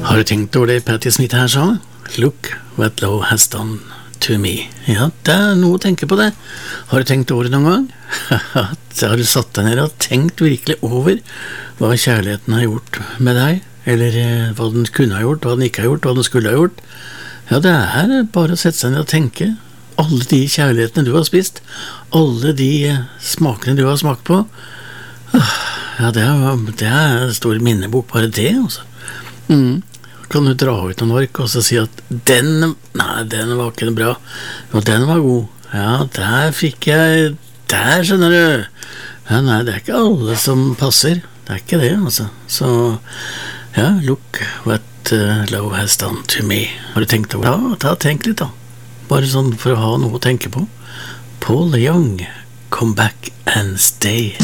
Har du tenkt over det Patti Smith her sa? Look what love has done to me. Ja, det noe å tenke på det. Har du tenkt over det noen gang? Har du satt deg ned og tenkt virkelig over hva kjærligheten har gjort med deg? Eller hva den kunne ha gjort, hva den ikke har gjort, hva den skulle ha gjort? Ja, det bare å sette seg ned og tenke. Alle de kjærlighetene du har spist, alle de smakene du har smakt på. Ja, det stor minnebok, bare det, altså. Kan du dra ut noen ork og så si at den var ikke bra, og den var god. Ja, der fikk jeg, der skjønner du. Ja, nei, det ikke alle som passer. Det ikke det, altså. Så, ja, look what love has done to me. Har du tenkt over det? Ja, tenk litt da. Bare sånn for å ha noe å tenke på. Paul Young, come back and stay.